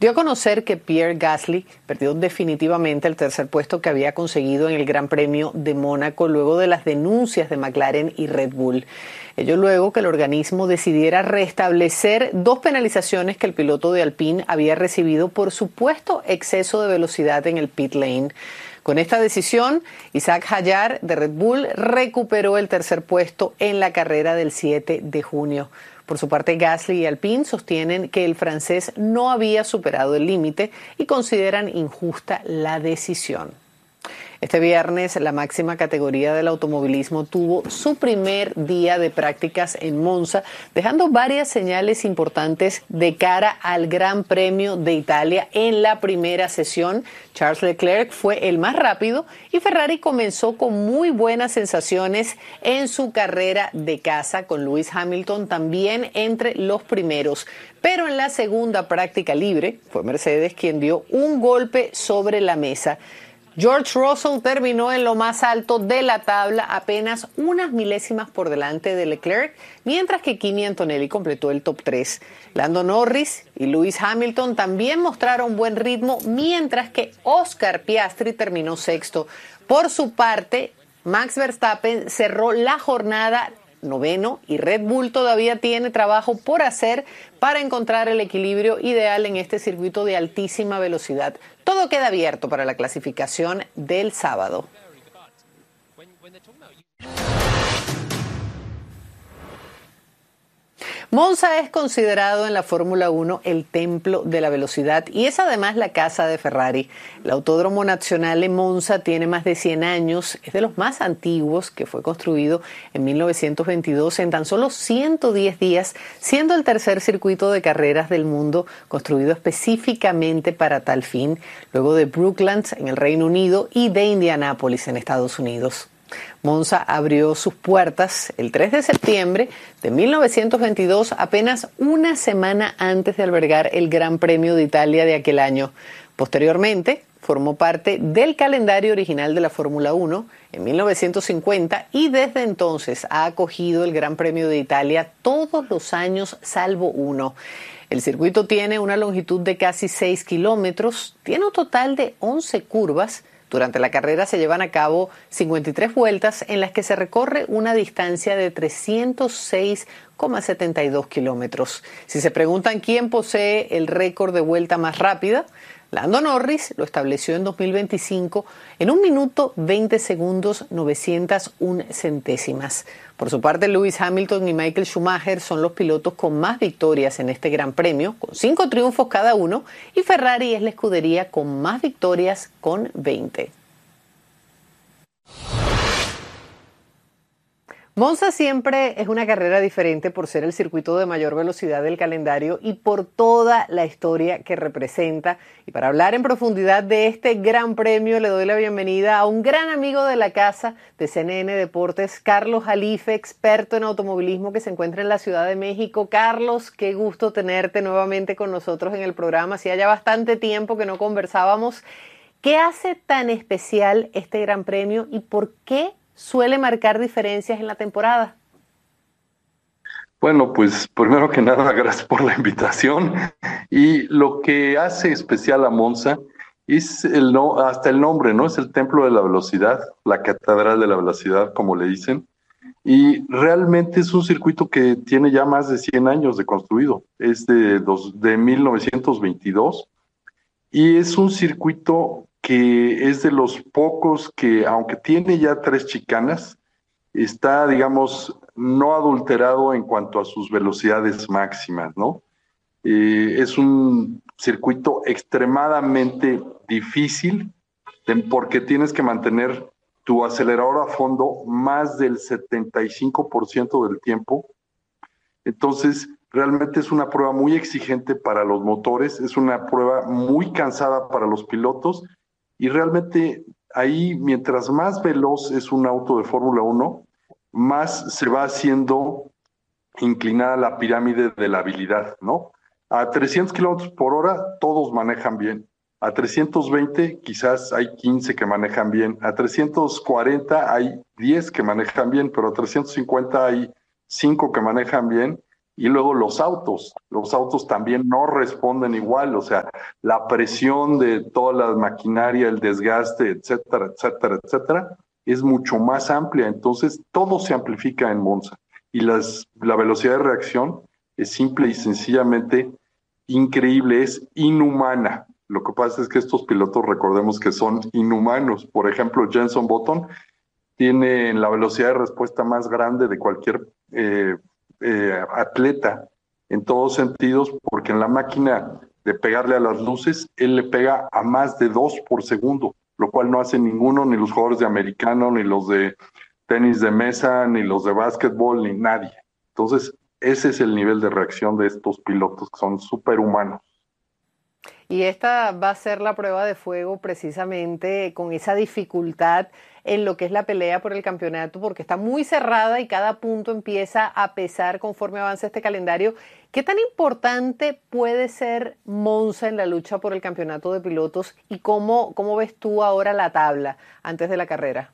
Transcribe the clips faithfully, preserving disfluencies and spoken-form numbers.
dio a conocer que Pierre Gasly perdió definitivamente el tercer puesto que había conseguido en el Gran Premio de Mónaco luego de las denuncias de McLaren y Red Bull. Ello luego que el organismo decidiera restablecer dos penalizaciones que el piloto de Alpine había recibido por supuesto exceso de velocidad en el pit lane. Con esta decisión, Isaac Hadjar de Red Bull recuperó el tercer puesto en la carrera del siete de junio. Por su parte, Gasly y Alpine sostienen que el francés no había superado el límite y consideran injusta la decisión. Este viernes, la máxima categoría del automovilismo tuvo su primer día de prácticas en Monza, dejando varias señales importantes de cara al Gran Premio de Italia. En la primera sesión, Charles Leclerc fue el más rápido y Ferrari comenzó con muy buenas sensaciones en su carrera de casa, con Lewis Hamilton también entre los primeros. Pero en la segunda práctica libre, fue Mercedes quien dio un golpe sobre la mesa. George Russell terminó en lo más alto de la tabla, apenas unas milésimas por delante de Leclerc, mientras que Kimi Antonelli completó el top tres. Lando Norris y Lewis Hamilton también mostraron buen ritmo, mientras que Oscar Piastri terminó sexto. Por su parte, Max Verstappen cerró la jornada noveno y Red Bull todavía tiene trabajo por hacer para encontrar el equilibrio ideal en este circuito de altísima velocidad. Todo queda abierto para la clasificación del sábado. Monza es considerado en la Fórmula uno el templo de la velocidad y es además la casa de Ferrari. El Autódromo Nazionale Monza tiene más de cien años, es de los más antiguos, que fue construido en mil novecientos veintidós en tan solo ciento diez días, siendo el tercer circuito de carreras del mundo construido específicamente para tal fin, luego de Brooklands en el Reino Unido y de Indianápolis en Estados Unidos. Monza abrió sus puertas el tres de septiembre de mil novecientos veintidós, apenas una semana antes de albergar el Gran Premio de Italia de aquel año. Posteriormente, formó parte del calendario original de la Fórmula uno en mil novecientos cincuenta y desde entonces ha acogido el Gran Premio de Italia todos los años salvo uno. El circuito tiene una longitud de casi seis kilómetros, tiene un total de once curvas. Durante la carrera se llevan a cabo cincuenta y tres vueltas en las que se recorre una distancia de trescientos seis coma setenta y dos kilómetros. Si se preguntan quién posee el récord de vuelta más rápida, Lando Norris lo estableció en dos mil veinticinco en un minuto veinte segundos novecientos una centésimas. Por su parte, Lewis Hamilton y Michael Schumacher son los pilotos con más victorias en este Gran Premio, con cinco triunfos cada uno, y Ferrari es la escudería con más victorias, con veinte. Monza siempre es una carrera diferente por ser el circuito de mayor velocidad del calendario y por toda la historia que representa. Y para hablar en profundidad de este gran premio, le doy la bienvenida a un gran amigo de la casa de C N N Deportes, Carlos Jalife, experto en automovilismo que se encuentra en la Ciudad de México. Carlos, qué gusto tenerte nuevamente con nosotros en el programa. Hacía ya bastante tiempo que no conversábamos. ¿Qué hace tan especial este gran premio y por qué suele marcar diferencias en la temporada? Bueno, pues primero que nada, gracias por la invitación. Y lo que hace especial a Monza es el no, hasta el nombre, ¿no? Es el templo de la velocidad, la catedral de la velocidad, como le dicen. Y realmente es un circuito que tiene ya más de cien años de construido. Es de, dos, de mil novecientos veintidós. Y es un circuito que es de los pocos que, aunque tiene ya tres chicanas, está, digamos, no adulterado en cuanto a sus velocidades máximas, ¿no? Eh, es un circuito extremadamente difícil de, porque tienes que mantener tu acelerador a fondo más del setenta y cinco por ciento del tiempo. Entonces, realmente es una prueba muy exigente para los motores, es una prueba muy cansada para los pilotos. Y realmente ahí, mientras más veloz es un auto de Fórmula uno, más se va haciendo inclinada la pirámide de la habilidad, ¿no? A trescientos kilómetros por hora todos manejan bien. A trescientos veinte quizás hay quince que manejan bien. A trescientos cuarenta hay diez que manejan bien, pero a trescientos cincuenta hay cinco que manejan bien. Y luego los autos, los autos también no responden igual, o sea, la presión de toda la maquinaria, el desgaste, etcétera, etcétera, etcétera, es mucho más amplia, entonces todo se amplifica en Monza y las, la velocidad de reacción es simple y sencillamente increíble, es inhumana. Lo que pasa es que estos pilotos, recordemos que son inhumanos. Por ejemplo, Jenson Button tiene la velocidad de respuesta más grande de cualquier eh, eh, atleta en todos sentidos, porque en la máquina de pegarle a las luces, él le pega a más de dos por segundo, lo cual no hace ninguno, ni los jugadores de americano, ni los de tenis de mesa, ni los de básquetbol, ni nadie. Entonces, ese es el nivel de reacción de estos pilotos, que son superhumanos. Y esta va a ser la prueba de fuego precisamente con esa dificultad en lo que es la pelea por el campeonato, porque está muy cerrada y cada punto empieza a pesar conforme avanza este calendario. ¿Qué tan importante puede ser Monza en la lucha por el campeonato de pilotos y cómo, cómo ves tú ahora la tabla antes de la carrera?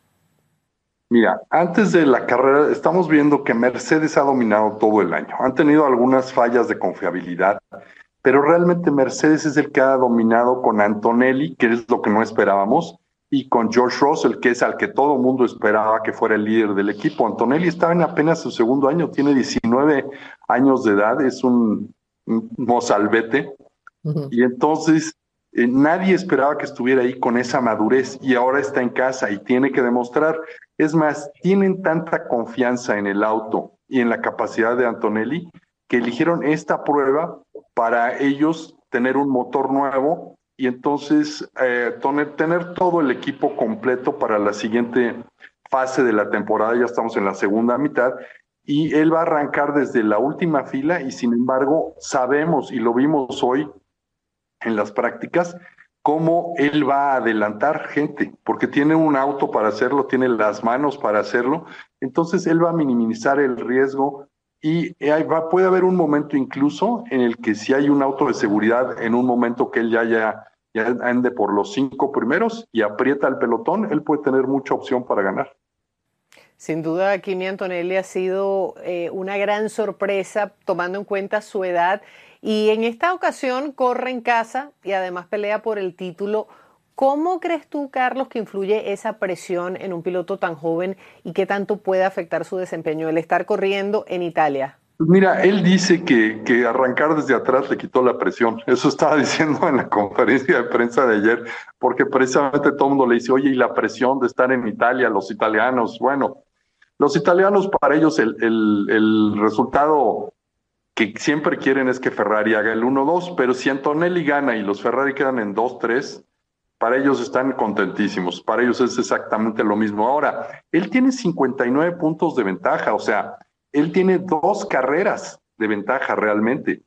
Mira, antes de la carrera estamos viendo que Mercedes ha dominado todo el año. Han tenido algunas fallas de confiabilidad, pero realmente Mercedes es el que ha dominado con Antonelli, que es lo que no esperábamos, y con George Russell, que es al que todo el mundo esperaba que fuera el líder del equipo. Antonelli estaba en apenas su segundo año, tiene diecinueve años de edad, es un, un mozalbete, uh-huh. Y entonces eh, nadie esperaba que estuviera ahí con esa madurez, y ahora está en casa y tiene que demostrar. Es más, tienen tanta confianza en el auto y en la capacidad de Antonelli que eligieron esta prueba para ellos tener un motor nuevo y entonces eh, tener, tener todo el equipo completo para la siguiente fase de la temporada. Ya estamos en la segunda mitad y él va a arrancar desde la última fila y sin embargo sabemos y lo vimos hoy en las prácticas cómo él va a adelantar gente, porque tiene un auto para hacerlo, tiene las manos para hacerlo, entonces él va a minimizar el riesgo y va, puede haber un momento incluso en el que si hay un auto de seguridad, en un momento que él ya, ya, ya ande por los cinco primeros y aprieta el pelotón, él puede tener mucha opción para ganar. Sin duda, Kimi Antonelli ha sido eh, una gran sorpresa, tomando en cuenta su edad, y en esta ocasión corre en casa y además pelea por el título. ¿Cómo crees tú, Carlos, que influye esa presión en un piloto tan joven y qué tanto puede afectar su desempeño el estar corriendo en Italia? Mira, él dice que, que arrancar desde atrás le quitó la presión. Eso estaba diciendo en la conferencia de prensa de ayer, porque precisamente todo el mundo le dice, oye, y la presión de estar en Italia, los italianos. Bueno, los italianos, para ellos el, el, el resultado que siempre quieren es que Ferrari haga el uno dos, pero si Antonelli gana y los Ferrari quedan en dos tres, para ellos están contentísimos, para ellos es exactamente lo mismo. Ahora, él tiene cincuenta y nueve puntos de ventaja, o sea, él tiene dos carreras de ventaja realmente,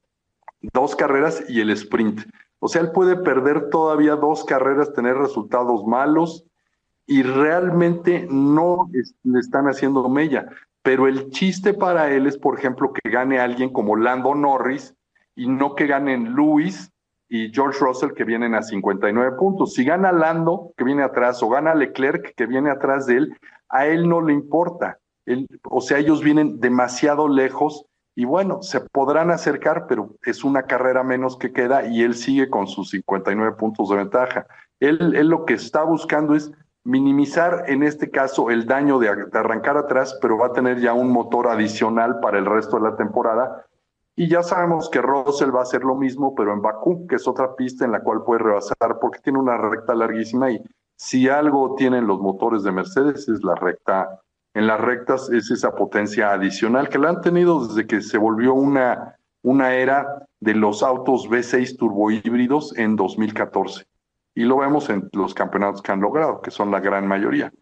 dos carreras y el sprint. O sea, él puede perder todavía dos carreras, tener resultados malos y realmente no es, le están haciendo mella. Pero el chiste para él es, por ejemplo, que gane alguien como Lando Norris y no que ganen Lewis y George Russell, que vienen a cincuenta y nueve puntos. Si gana Lando, que viene atrás, o gana Leclerc, que viene atrás de él, a él no le importa. Él, o sea, ellos vienen demasiado lejos y bueno, se podrán acercar, pero es una carrera menos que queda y él sigue con sus cincuenta y nueve puntos de ventaja. Él, él lo que está buscando es minimizar, en este caso, el daño de, de arrancar atrás, pero va a tener ya un motor adicional para el resto de la temporada. Y ya sabemos que Russell va a hacer lo mismo, pero en Bakú, que es otra pista en la cual puede rebasar, porque tiene una recta larguísima y si algo tienen los motores de Mercedes es la recta. En las rectas es esa potencia adicional que la han tenido desde que se volvió una, una era de los autos V seis turbohíbridos en dos mil catorce. Y lo vemos en los campeonatos que han logrado, que son la gran mayoría.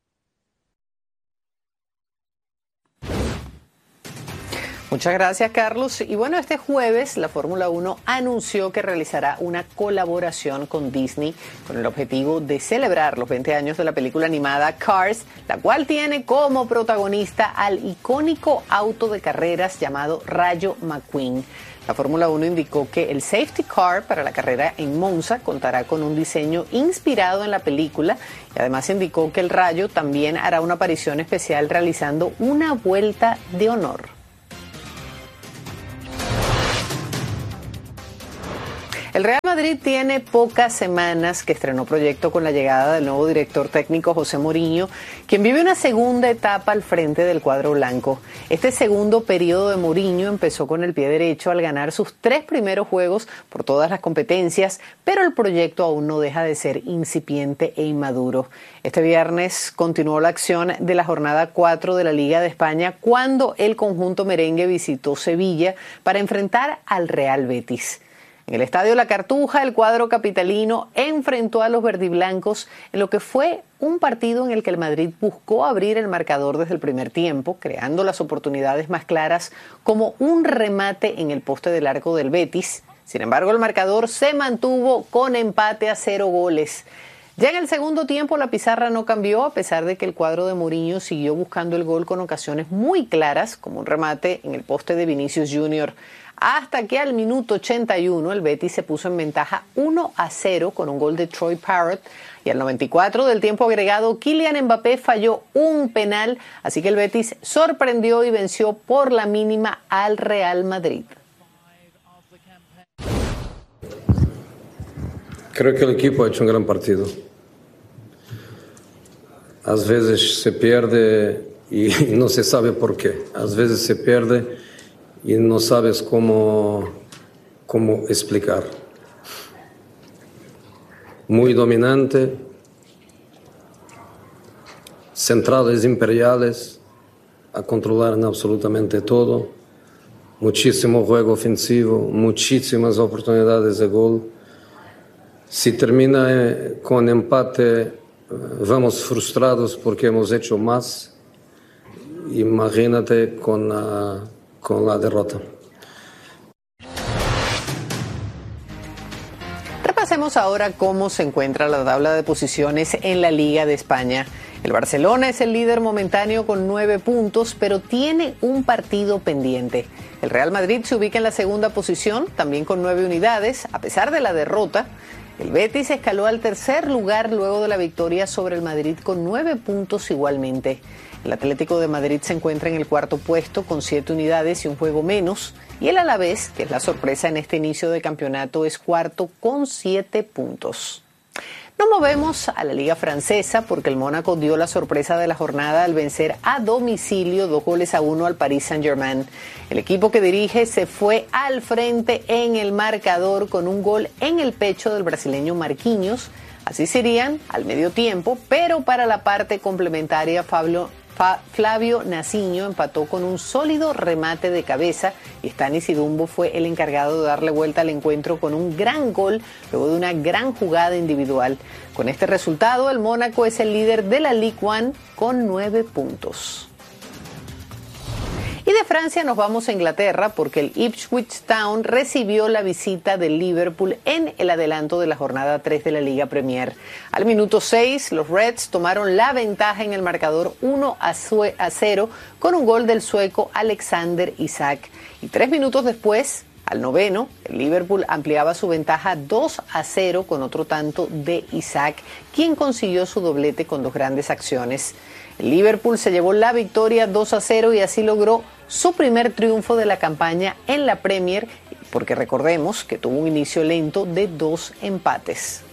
Muchas gracias, Carlos. Y bueno, este jueves la Fórmula uno anunció que realizará una colaboración con Disney con el objetivo de celebrar los veinte años de la película animada Cars, la cual tiene como protagonista al icónico auto de carreras llamado Rayo McQueen. La Fórmula uno indicó que el safety car para la carrera en Monza contará con un diseño inspirado en la película y además indicó que el Rayo también hará una aparición especial realizando una vuelta de honor. El Real Madrid tiene pocas semanas que estrenó proyecto con la llegada del nuevo director técnico José Mourinho, quien vive una segunda etapa al frente del cuadro blanco. Este segundo periodo de Mourinho empezó con el pie derecho al ganar sus tres primeros juegos por todas las competencias, pero el proyecto aún no deja de ser incipiente e inmaduro. Este viernes continuó la acción de la jornada cuatro de la Liga de España cuando el conjunto merengue visitó Sevilla para enfrentar al Real Betis. En el Estadio La Cartuja, el cuadro capitalino enfrentó a los verdiblancos en lo que fue un partido en el que el Madrid buscó abrir el marcador desde el primer tiempo, creando las oportunidades más claras como un remate en el poste del arco del Betis. Sin embargo, el marcador se mantuvo con empate a cero goles. Ya en el segundo tiempo la pizarra no cambió, a pesar de que el cuadro de Mourinho siguió buscando el gol con ocasiones muy claras, como un remate en el poste de Vinicius Junior Hasta que al minuto ochenta y uno el Betis se puso en ventaja uno a cero con un gol de Troy Parrott, y al noventa y cuatro del tiempo agregado Kylian Mbappé falló un penal, así que el Betis sorprendió y venció por la mínima al Real Madrid. Creo que el equipo ha hecho un gran partido. A veces se pierde y no se sabe por qué. A veces se pierde y no sabes cómo, cómo explicar. Muy dominante, centrales imperiales, a controlar en absolutamente todo, muchísimo juego ofensivo, muchísimas oportunidades de gol. Si termina eh, con empate, eh, vamos frustrados porque hemos hecho más. Imagínate con la, con la derrota. Repasemos ahora cómo se encuentra la tabla de posiciones en la Liga de España. El Barcelona es el líder momentáneo con nueve puntos, pero tiene un partido pendiente. El Real Madrid se ubica en la segunda posición, también con nueve unidades, a pesar de la derrota. El Betis escaló al tercer lugar luego de la victoria sobre el Madrid con nueve puntos igualmente. El Atlético de Madrid se encuentra en el cuarto puesto con siete unidades y un juego menos. Y el Alavés, que es la sorpresa en este inicio de campeonato, es cuarto con siete puntos. Nos movemos a la Liga Francesa porque el Mónaco dio la sorpresa de la jornada al vencer a domicilio dos goles a uno al Paris Saint-Germain. El equipo que dirige se fue al frente en el marcador con un gol en el pecho del brasileño Marquinhos. Así serían al medio tiempo, pero para la parte complementaria Fabio Flavio Naciño empató con un sólido remate de cabeza y Stanis Dumbo fue el encargado de darle vuelta al encuentro con un gran gol luego de una gran jugada individual. Con este resultado, el Mónaco es el líder de la Ligue uno con nueve puntos. Y de Francia nos vamos a Inglaterra porque el Ipswich Town recibió la visita del Liverpool en el adelanto de la jornada tres de la Liga Premier. Al minuto seis, los Reds tomaron la ventaja en el marcador uno a cero con un gol del sueco Alexander Isak. Y tres minutos después, al noveno, el Liverpool ampliaba su ventaja dos a cero con otro tanto de Isak, quien consiguió su doblete con dos grandes acciones. El Liverpool se llevó la victoria dos a cero y así logró su primer triunfo de la campaña en la Premier, porque recordemos que tuvo un inicio lento de dos empates.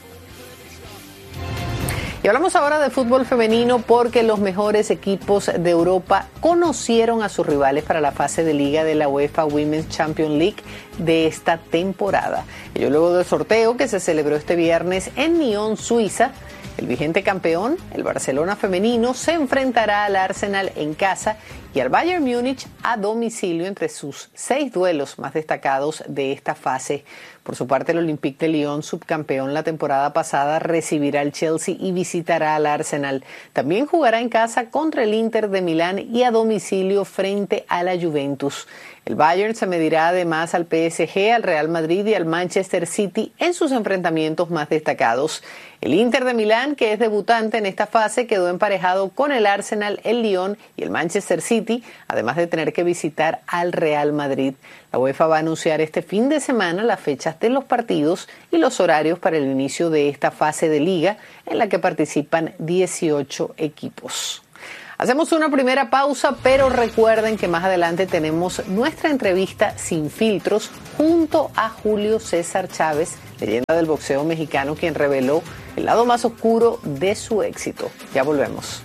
Y hablamos ahora de fútbol femenino porque los mejores equipos de Europa conocieron a sus rivales para la fase de liga de la UEFA Women's Champions League de esta temporada. Ello luego del sorteo que se celebró este viernes en Nyon, Suiza. El vigente campeón, el Barcelona femenino, se enfrentará al Arsenal en casa y al Bayern Múnich a domicilio entre sus seis duelos más destacados de esta fase. Por su parte, el Olympique de Lyon, subcampeón la temporada pasada, recibirá al Chelsea y visitará al Arsenal. También jugará en casa contra el Inter de Milán y a domicilio frente a la Juventus. El Bayern se medirá además al P S G, al Real Madrid y al Manchester City en sus enfrentamientos más destacados. El Inter de Milán, que es debutante en esta fase, quedó emparejado con el Arsenal, el Lyon y el Manchester City, además de tener que visitar al Real Madrid. La UEFA va a anunciar este fin de semana las fechas de los partidos y los horarios para el inicio de esta fase de liga, en la que participan dieciocho equipos. Hacemos una primera pausa, pero recuerden que más adelante tenemos nuestra entrevista sin filtros junto a Julio César Chávez, leyenda del boxeo mexicano, quien reveló el lado más oscuro de su éxito. Ya volvemos.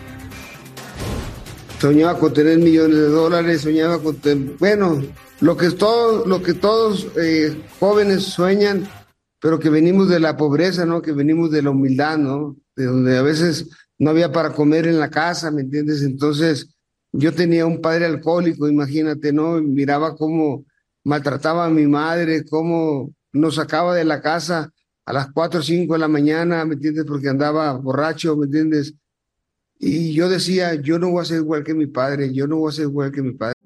Soñaba con tener millones de dólares, soñaba con tener, bueno, lo que todos, lo que todos eh, jóvenes sueñan, pero que venimos de la pobreza, ¿no? Que venimos de la humildad, ¿no? De donde a veces no había para comer en la casa, ¿me entiendes? Entonces, yo tenía un padre alcohólico, imagínate, ¿no? Miraba cómo maltrataba a mi madre, cómo nos sacaba de la casa a las cuatro o cinco de la mañana, ¿me entiendes? Porque andaba borracho, ¿me entiendes? Y yo decía, yo no voy a ser igual que mi padre, yo no voy a ser igual que mi padre.